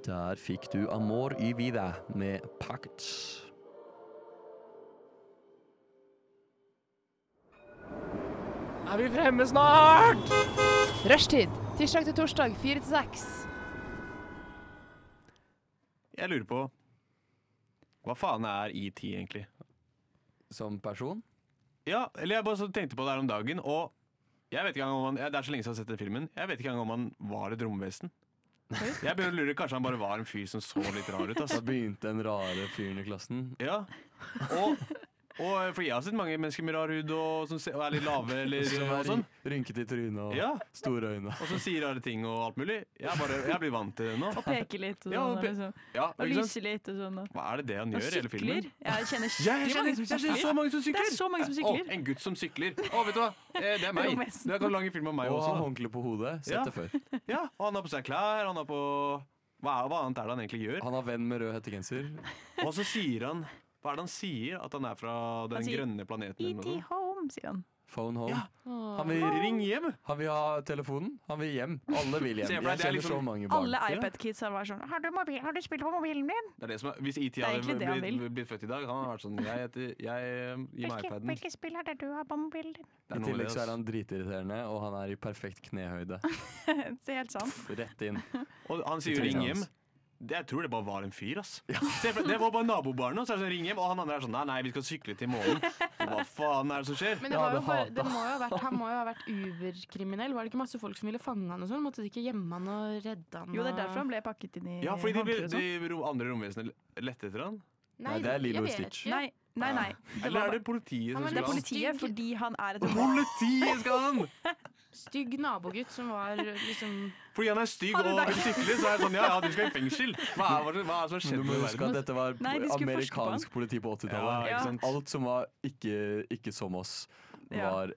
Der fikk du Amor y Vida med Pockets. Er vi fremme snart? Rushtid, tirsdag til torsdag, 4-6. Jeg lurer på, hva faen er E.T. egentlig? Som person? Ja, eller jeg bare så tenkte på det her om dagen, og jeg vet ikke engang om han, det er så lenge siden jeg har sett den filmen, jeg vet ikke engang om han var et romvesen. Jeg begynner å lure, kanskje han bare var en fyr som så litt rar ut. Da begynte den rare fyren i klassen. Ja, og for jeg har sett mange mennesker med rar hud og som er litt lave eller Som er sånn. rynket i trynet og Ja. store øyne. Og som sier rare ting og alt mulig. Jeg blir vant til det nå. Og peke litt og Ja, sånn. og Liksom. Ja, Og ikke sant? lyse litt og sånn. Hva er det han Og gjør i hele filmen? sykler. Jeg kjenner Jeg mange som kjenner sykler. så mange som Det sykler! er så mange som sykler. En gutt som sykler. Vet du hva? Det er meg. Romvesen. Det kan lage film om meg Og også. ha håndkle på hodet. Sett Ja. det før. Ja, og han har på seg klær, han har på hva annet er det han egentlig gjør? Han har venn med rød hettegenser. Og så sier han hva er det han sier? At han er fra den Han sier, grønne planeten eller E.T. noe? home, sier han. Phone home. Ja. Han vil, Ring hjem! han vil ha telefonen. Han vil hjem. Alle vil hjem. Se for deg, Jeg det er kjenner så liksom mange barn. Alle iPad-kids har vært sånn har du spilt på mobilen din? Det er det som er, hvis E.T. er hadde egentlig det han blitt født i dag, han hadde vært sånn Jeg gir meg iPaden. Hvilke spill er det du har på mobilen din? Det I er noe med tillegg det, så er ass. han dritirriterende, og han er i perfekt knehøyde. Det er helt sant. Rett inn. Og han sier jo Sitter ring hans. hjem. Jeg tror det bare var en fyr, ass. Se for deg, det var bare nabobarnet, og så er det sånn ring hjem, og han andre er sånn nei, vi skal sykle til månen. Hva faen er det som skjer? Men Jeg hadde han må jo ha vært uberkriminell. Var det ikke masse folk som ville fange han og sånn? Måtte de ikke gjemme han og redde han? Jo, det er derfor han ble pakket inn i Ja, fordi håndklær og sånn. de andre romvesenene lette etter han. Nei, det er Lilo jeg vet Stitch. ikke. Nei. Det Eller var er det politiet Ja, som men det er skal ha han? politiet Stygg. fordi han er et Politiet skal ha han! Stygg nabogutt som var liksom Fordi han er stygg og vil sykle, så er det sånn ja, du skal i fengsel. Hva er det som har Men skjedd du må med huske at verden? dette var Nei, de skulle forske på amerikansk politi på 80-tallet. Ja, ikke sant? Alt som var ikke som oss, Ja. var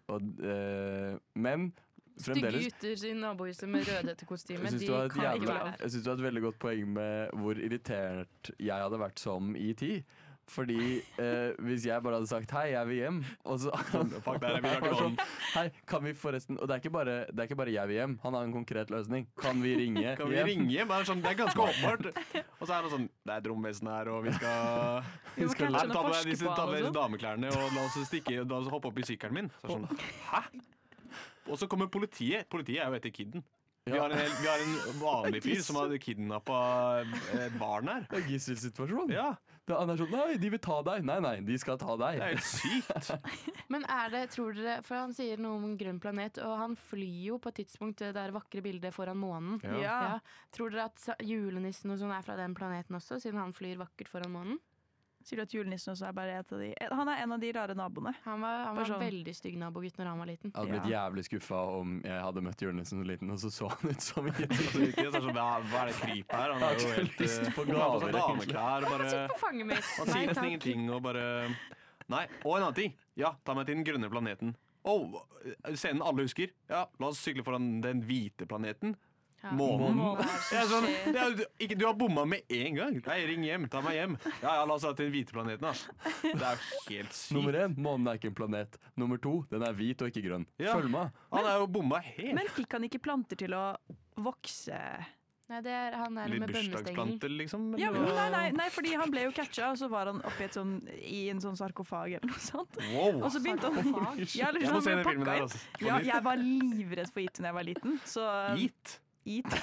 men stygge fremdeles gutter i nabohuset med rødhettekostyme. jeg syns De du har et kan ikke jævla- være der. jeg synes du har et veldig godt poeng med hvor irritert jeg hadde vært som E.T. Fordi hvis jeg bare hadde sagt 'hei, jeg vil hjem', og så Fuck, der er vi Bare sånn. hei, kan vi forresten Og det er ikke bare 'jeg vil hjem', han har en konkret løsning. Kan vi ringe Kan vi hjem? ringe hjem? Det er ganske åpenbart. Og så er det sånn det er et romvesen her, og vi skal Vi må skal kanskje ta på forske deg disse på alle sånn. dameklærne og la oss stikke og la oss hoppe opp i sykkelen min. Så er det sånn, hæ? Og så kommer politiet. Politiet er jo etter kidden. Vi har en vanlig fyr som har kidnappa et barn her. Det er gisselsituasjon. Ja, Han er sånn 'nei, de vil ta deg'. Nei, de skal ta deg. det er helt sykt. Men tror dere, for han sier noe om en grønn planet, og han flyr jo på et tidspunkt det der vakre bildet foran månen. Ja. Ja. Tror dere at julenissen og sånn er fra den planeten også, siden han flyr vakkert foran månen? Sier du at julenissen også er bare et av de Han er en av de rare naboene. Han var Bare sånn- veldig stygg nabogutt når han var liten. Jeg hadde blitt jævlig skuffa om jeg hadde møtt julenissen så liten, og så han ut som E.T. Så er det sånn, hva er det krypet her? Han er jo Jeg har helt ikke lyst på han har på gaver, sånn dameklær og bare Sitt på fanget mitt! Han Nei, sier nesten takk. ingenting og bare Nei, og en annen ting. Ja, ta meg til den grønne planeten. Scenen alle husker. Ja, la oss sykle foran den hvite planeten. Ja. Månen. Hva er det Det er som sånn, skjer? det er, jo ikke, du har bomma med en gang. Nei, ring hjem, ta meg hjem. Ja, la oss dra til den hvite planeten. Da. Det er jo helt sykt. Nummer 1, månen er ikke en planet. Nummer 2, den er hvit og ikke grønn. Ja. Følg med. Han er jo bomma helt. Men fikk han ikke planter til å vokse? Nei, det er han der Litt med bønnestenger. bursdagsplanter, liksom. Ja, eller? men nei, fordi han ble jo catcha, og så var han oppi i en sånn sarkofag eller noe sånt. Wow. Og så begynte han Sarkofag? Ja, eller Jeg så må han se ble den filmen pakka der. inn. Altså. Ja, jeg var livredd for IT da jeg var liten. Så Eat. IT.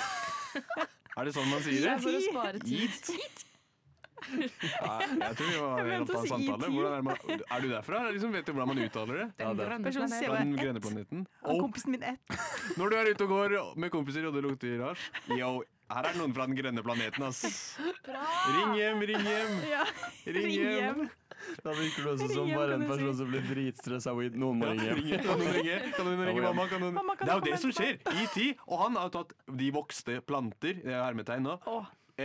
Er det sånn man sier Det er det? for å spare tid. Eat. Ja, jeg tror vi var Jeg i mente å en si samtale. E.T. Hvordan er du derfra? Liksom, vet du hvordan man uttaler det? Den det er- grønne Personen ser planeten. hva Fra den ett. grønne planeten. Og Og kompisen min ett. når du er ute og går med kompiser og det lukter hasj, yo, her er noen fra den grønne planeten, ass. Ring hjem, ring hjem, Ja. ring hjem. Da virker du også Ring som hjem, bare kan en du person si. som blir dritstressa av weed. Noen må Ja, ringe ring hjem. hjem. Kan noen ringe? Kan noen ringe mamma? Kan noen... Mamma, kan Det er du jo det som komme skjer. E.T. Og han har jo tatt de vokste planter, det er hermetegn nå. Åh.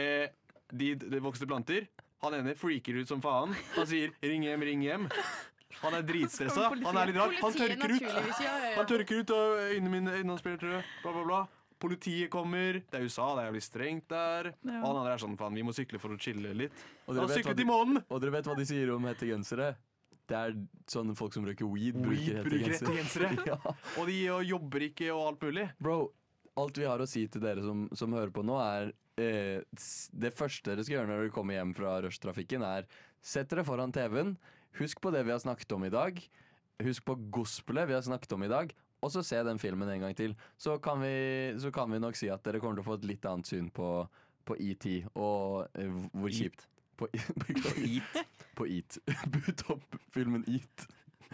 De vokste planter. Han ene freaker ut som faen. Han sier 'ring hjem, ring hjem'. Han er dritstressa. Han er litt rar. Han Politiet, tørker ut. naturligvis. Ja, ja, ja. Han tørker ut av øynene mine, øynene bla, bla, bla. Politiet kommer. Det er USA, det er jævlig strengt der. Ja. Og han andre er sånn, faen, vi må sykle for å chille litt. Og Han dere, vet hva syklet de, i månen! og dere vet hva de sier om hettegensere? Det er sånne folk som røyker weed, Weed bruker bruker hettegensere. hettegensere. Ja. Og de jobber ikke og alt mulig. Bro, alt vi har å si til dere som hører på nå, er det første dere skal gjøre når dere kommer hjem fra rushtrafikken, er sett dere foran TV-en. Husk på det vi har snakket om i dag. Husk på gospelet vi har snakket om i dag. Og så se den filmen en gang til. Så kan vi nok si at dere kommer til å få et litt annet syn på E.T. og hvor kjipt på Eat. På Eat. But opp filmen Eat.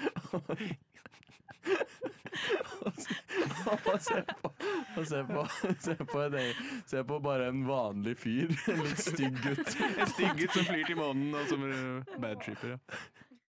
Se på bare en vanlig fyr. En litt stygg gutt. En stygg gutt som flyr til månen, og som er bad tripper. Ja.